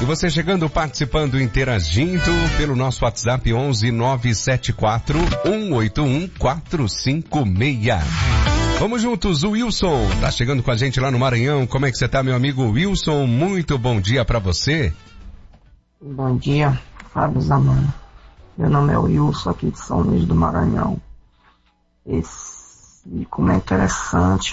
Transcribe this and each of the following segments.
você chegando, participando, interagindo pelo nosso WhatsApp 11 974 181 456. Vamos juntos, o Wilson tá chegando com a gente lá no Maranhão. Como é que você tá, meu amigo Wilson? Muito bom dia pra você. Bom dia, Fábio Zamana. Meu nome é Wilson, aqui de São Luís do Maranhão. Como é interessante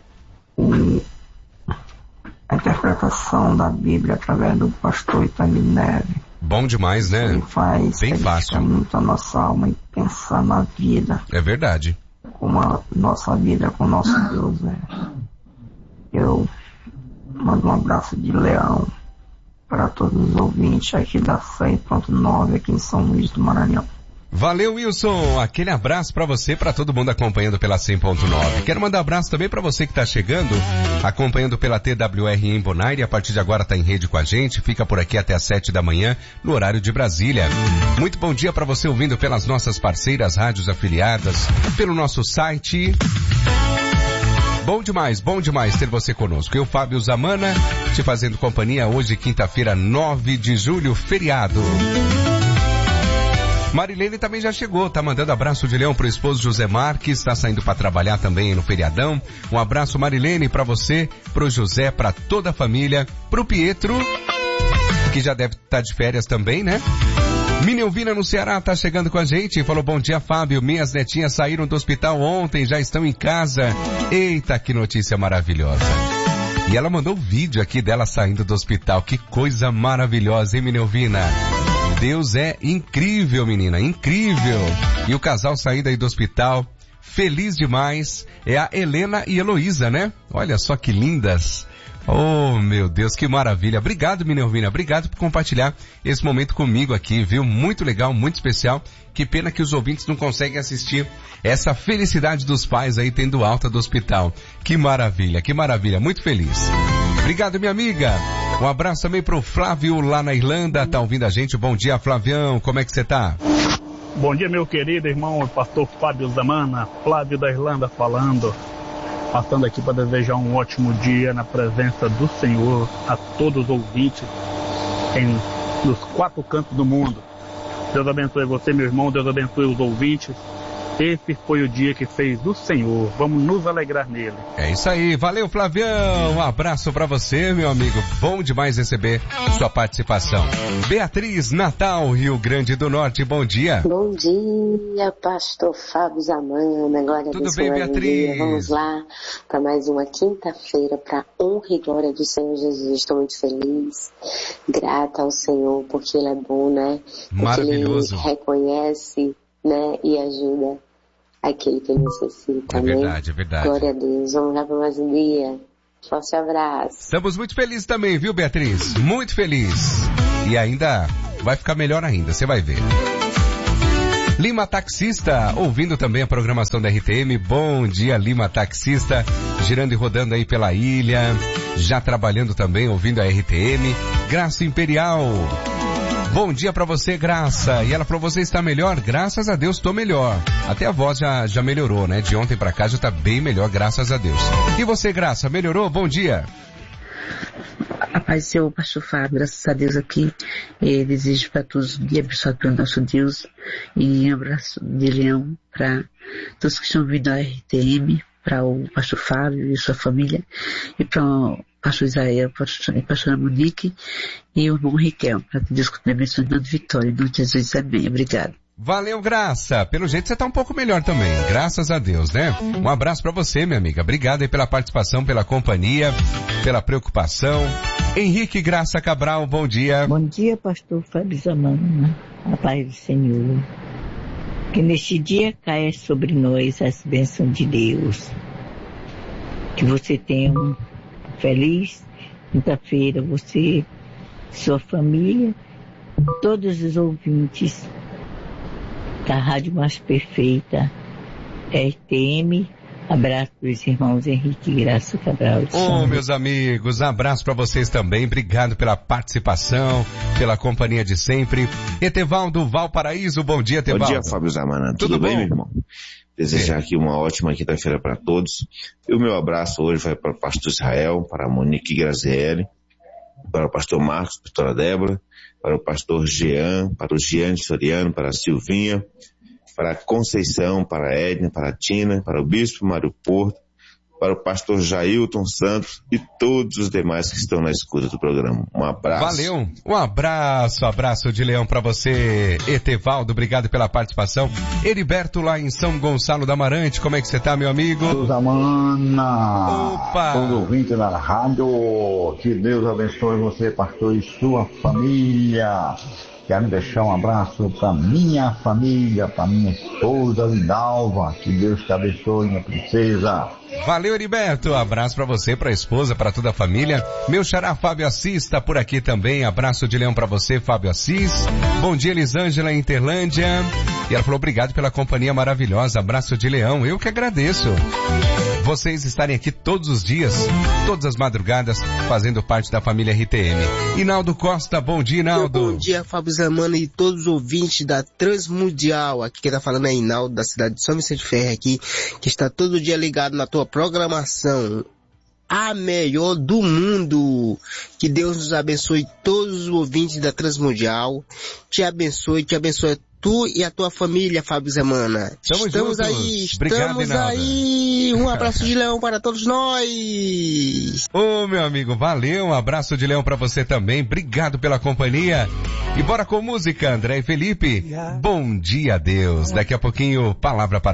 a interpretação da Bíblia através do pastor Itani Neve. Bom demais, né? Ele faz bem fácil. Muito a nossa alma e pensar na vida. É verdade. Como a nossa vida com o nosso Deus é. Eu mando um abraço de leão para todos os ouvintes aqui da 100.9 aqui em São Luís do Maranhão. Valeu, Wilson. Aquele abraço pra você, pra todo mundo acompanhando pela 100.9. Quero mandar um abraço também pra você que tá chegando, acompanhando pela TWR em Bonaire. A partir de agora tá em rede com a gente. Fica por aqui até às 7 da manhã, no horário de Brasília. Muito bom dia pra você ouvindo pelas nossas parceiras rádios afiliadas, pelo nosso site. Bom demais ter você conosco. Eu, Fábio Zamana, te fazendo companhia hoje, quinta-feira, 9 de julho, feriado. Marilene também já chegou, tá mandando abraço de leão pro esposo José Marques, tá saindo para trabalhar também no feriadão. Um abraço, Marilene, pra você, pro José, pra toda a família, pro Pietro, que já deve estar de férias também, né? Minelvina no Ceará tá chegando com a gente, falou bom dia, Fábio, minhas netinhas saíram do hospital ontem, já estão em casa. Eita, que notícia maravilhosa. E ela mandou um vídeo aqui dela saindo do hospital, que coisa maravilhosa, hein, Minelvina? Deus é incrível, menina, incrível. E o casal saindo aí do hospital, feliz demais, é a Helena e Heloísa, né? Olha só que lindas. Oh, meu Deus, que maravilha. Obrigado, Minelvina, obrigado por compartilhar esse momento comigo aqui, viu? Muito legal, muito especial. Que pena que os ouvintes não conseguem assistir essa felicidade dos pais aí tendo alta do hospital. Que maravilha, muito feliz. Obrigado, minha amiga. Um abraço também pro Flávio lá na Irlanda, tá ouvindo a gente. Bom dia, Flavião, como é que você tá? Bom dia, meu querido irmão, pastor Fábio Zamana, Flávio da Irlanda falando. Passando aqui para desejar um ótimo dia na presença do Senhor a todos os ouvintes nos 4 cantos do mundo. Deus abençoe você, meu irmão, Deus abençoe os ouvintes. Esse foi o dia que fez o Senhor. Vamos nos alegrar nele. É isso aí. Valeu, Flavião. Um abraço pra você, meu amigo. Bom demais receber sua participação. Beatriz, Natal, Rio Grande do Norte. Bom dia. Bom dia, pastor Fábio Zamana. Glória a Deus. Tudo bem, Beatriz? Vamos lá para mais uma quinta-feira para honra e glória do Senhor Jesus. Estou muito feliz, grata ao Senhor, porque Ele é bom, né? Porque maravilhoso. Ele reconhece, né? E ajuda aquele que necessita, é verdade, né? É verdade. Glória a Deus. Vamos lá para mais um dia. Forte abraço. Estamos muito felizes também, viu, Beatriz? Muito feliz. E ainda vai ficar melhor ainda, você vai ver. Lima Taxista, ouvindo também a programação da RTM. Bom dia, Lima Taxista, girando e rodando aí pela ilha, já trabalhando também, ouvindo a RTM. Graça Imperial. Bom dia pra você, Graça. E ela falou, você está melhor? Graças a Deus, estou melhor. Até a voz já melhorou, né? De ontem pra cá já tá bem melhor, graças a Deus. E você, Graça, melhorou? Bom dia. A paz do Senhor, pastor Fábio, graças a Deus aqui. Desejo para todos um dia abençoado pelo nosso Deus. E um abraço de leão para todos que estão vindo à RTM, para o pastor Fábio e sua família, e para o pastor Israel, a pastora Monique e o irmão Riquel, para que Deus continue abençoando dando vitória. Em nome de Jesus, amém. Obrigado. Valeu, Graça. Pelo jeito você tá um pouco melhor também. Graças a Deus, né? Um abraço pra você, minha amiga. Obrigado aí pela participação, pela companhia, pela preocupação. Henrique Graça Cabral, bom dia. Bom dia, pastor Fábio Zamana. A paz do Senhor. Que neste dia caia sobre nós as bênçãos de Deus. Que você tenha um feliz quinta-feira, você, sua família, todos os ouvintes da Rádio Mais Perfeita, RTM. Abraço dos irmãos Henrique e Graça Cabral. Meus amigos, abraço para vocês também. Obrigado pela participação, pela companhia de sempre. Etevaldo Valparaíso, bom dia, Etevaldo. Bom dia, Fábio Zamana. Tudo bem, meu irmão? Desejar aqui uma ótima quinta-feira para todos. E o meu abraço hoje vai para o pastor Israel, para a Monique Grazielli, para o pastor Marcos, pastora Débora, para o pastor Jean, para o Giane Soriano, para a Silvinha, para a Conceição, para a Edna, para a Tina, para o Bispo Mário Porto, para o pastor Jailton Santos e todos os demais que estão na escuta do programa. Um abraço. Valeu, um abraço de leão para você, Etevaldo, obrigado pela participação. Heriberto lá em São Gonçalo da Amarante, como é que você tá, meu amigo? Zamana, opa! Todo ouvinte da rádio, que Deus abençoe você, pastor, e sua família. Quero deixar um abraço para minha família, para minha esposa Lindalva. Que Deus te abençoe, minha princesa. Valeu, Heriberto. Abraço para você, para a esposa, para toda a família. Meu xará Fábio Assis está por aqui também. Abraço de leão para você, Fábio Assis. Bom dia, Elisângela Interlândia. E ela falou obrigado pela companhia maravilhosa. Abraço de leão. Eu que agradeço. Vocês estarem aqui todos os dias, todas as madrugadas, fazendo parte da família RTM. Inaldo Costa, bom dia, Inaldo. Bom dia, Fábio Zamana e todos os ouvintes da Transmundial. Aqui quem tá falando é Inaldo, da cidade de São Vicente Ferre aqui, que está todo dia ligado na tua programação. A melhor do mundo. Que Deus nos abençoe todos os ouvintes da Transmundial. Te abençoe tu e a tua família, Fábio Zamana. Estamos aí. Um abraço de leão para todos nós. Ô, meu amigo, valeu. Um abraço de leão para você também. Obrigado pela companhia. E bora com música, André e Felipe. Bom dia, Deus. Daqui a pouquinho, palavra para